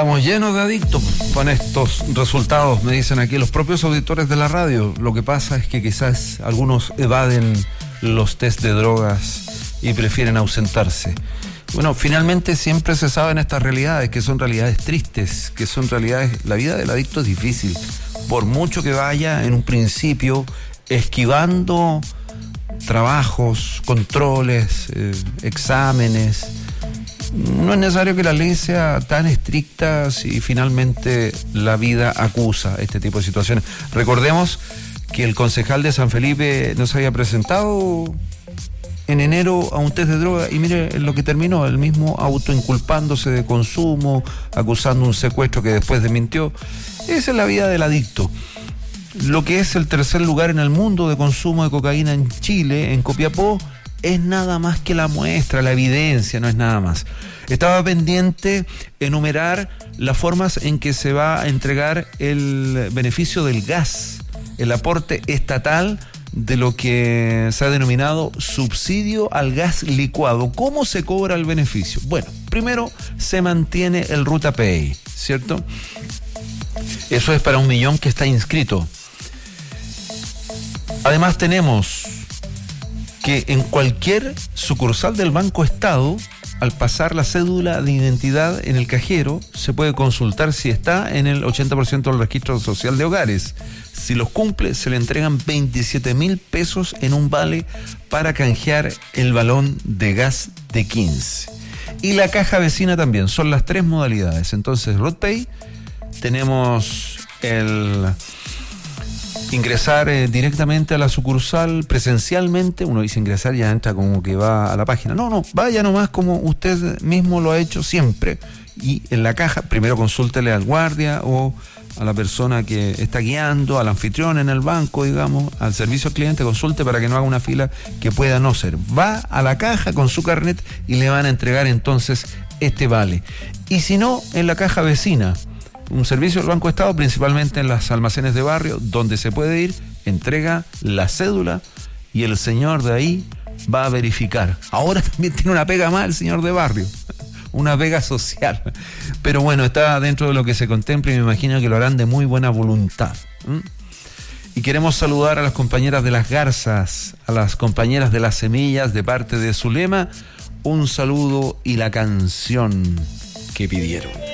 Estamos llenos de adictos con estos resultados, me dicen aquí los propios auditores de la radio. Lo que pasa es que quizás algunos evaden los test de drogas y prefieren ausentarse. Bueno, finalmente siempre se saben estas realidades, que son realidades tristes, que son realidades... La vida del adicto es difícil, por mucho que vaya en un principio esquivando trabajos, controles, exámenes. No es necesario que la ley sea tan estricta si finalmente la vida acusa este tipo de situaciones. Recordemos que el concejal de San Felipe nos había presentado en enero a un test de droga y mire lo que terminó, el mismo autoinculpándose de consumo, acusando un secuestro que después desmintió. Esa es la vida del adicto. Lo que es el tercer lugar en el mundo de consumo de cocaína en Chile, en Copiapó, es nada más que la muestra, la evidencia, no es nada más. Estaba pendiente enumerar las formas en que se va a entregar el beneficio del gas, el aporte estatal de lo que se ha denominado subsidio al gas licuado. ¿Cómo se cobra el beneficio? Bueno, primero se mantiene el Ruta Pay, ¿cierto? Eso es para 1 millón que está inscrito. Además tenemos que en cualquier sucursal del Banco Estado, al pasar la cédula de identidad en el cajero, se puede consultar si está en el 80% del registro social de hogares. Si los cumple, se le entregan 27.000 pesos en un vale para canjear el balón de gas de 15. Y la caja vecina también, son las 3 modalidades. Entonces, RoadPay, tenemos el... ingresar directamente a la sucursal presencialmente. Uno dice ingresar, ya entra como que va a la página. No, vaya nomás como usted mismo lo ha hecho siempre. Y en la caja, primero consúltele al guardia o a la persona que está guiando, al anfitrión en el banco, digamos, al servicio al cliente, consulte para que no haga una fila que pueda no ser. Va a la caja con su carnet y le van a entregar entonces este vale. Y si no, en la caja vecina, un servicio del Banco Estado, principalmente en los almacenes de barrio, donde se puede ir, entrega la cédula y el señor de ahí va a verificar. Ahora también tiene una pega más el señor de barrio, una pega social. Pero bueno, está dentro de lo que se contempla y me imagino que lo harán de muy buena voluntad. Y queremos saludar a las compañeras de las garzas, a las compañeras de las semillas, de parte de Zulema. Un saludo y la canción que pidieron.